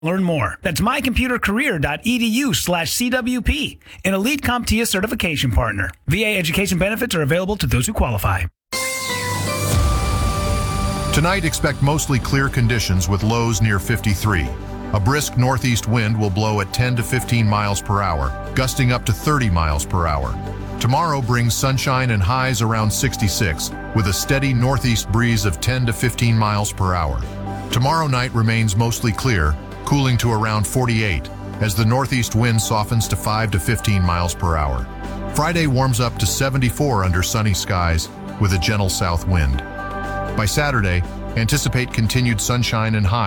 Learn more. That's mycomputercareer.edu/CWP, an Elite CompTIA certification partner. VA education benefits are available to those who qualify. Tonight, expect mostly clear conditions with lows near 53. A brisk northeast wind will blow at 10 to 15 miles per hour, gusting up to 30 miles per hour. Tomorrow brings sunshine and highs around 66, with a steady northeast breeze of 10 to 15 miles per hour. Tomorrow night remains mostly clear, cooling to around 48, as the northeast wind softens to 5 to 15 miles per hour. Friday warms up to 74 under sunny skies, with a gentle south wind. By Saturday, anticipate continued sunshine and highs.